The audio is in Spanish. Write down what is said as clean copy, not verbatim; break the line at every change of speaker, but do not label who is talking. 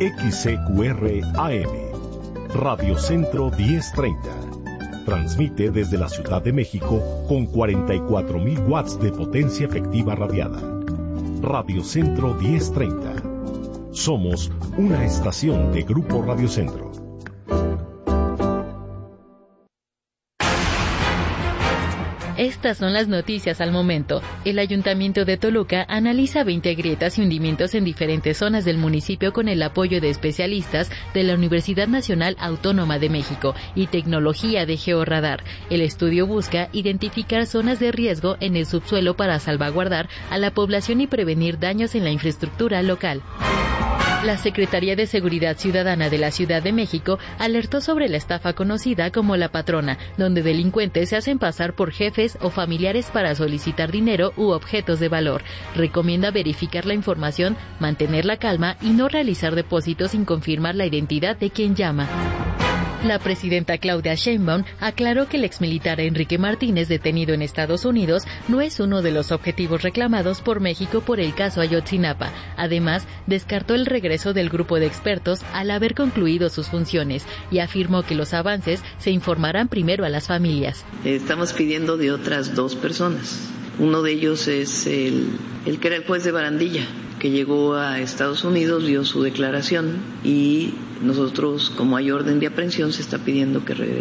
XCQR AM, Radio Centro 1030. Transmite desde la Ciudad de México con 44,000 watts de potencia efectiva radiada. Radio Centro 1030. Somos una estación de Grupo Radio Centro.
Estas son las noticias al momento. El Ayuntamiento de Toluca analiza 20 grietas y hundimientos en diferentes zonas del municipio con el apoyo de especialistas de la Universidad Nacional Autónoma de México y tecnología de georradar. El estudio busca identificar zonas de riesgo en el subsuelo para salvaguardar a la población y prevenir daños en la infraestructura local. La Secretaría de Seguridad Ciudadana de la Ciudad de México alertó sobre la estafa conocida como La Patrona, donde delincuentes se hacen pasar por jefes o familiares para solicitar dinero u objetos de valor. Recomienda verificar la información, mantener la calma y no realizar depósitos sin confirmar la identidad de quien llama. La presidenta Claudia Sheinbaum aclaró que el exmilitar Enrique Martínez, detenido en Estados Unidos, no es uno de los objetivos reclamados por México por el caso Ayotzinapa. Además, descartó el regreso del grupo de expertos al haber concluido sus funciones y afirmó que los avances se informarán primero a las familias.
Estamos pidiendo de otras 2 personas. Uno de ellos es el que era el juez de Barandilla, que llegó a Estados Unidos, dio su declaración y nosotros, como hay orden de aprehensión, se está pidiendo que regrese.